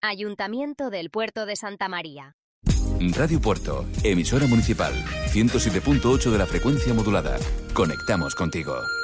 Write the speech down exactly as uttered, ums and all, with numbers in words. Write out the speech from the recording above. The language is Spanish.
Ayuntamiento del Puerto de Santa María. Radio Puerto, emisora municipal, ciento siete punto ocho de la frecuencia modulada. Conectamos contigo.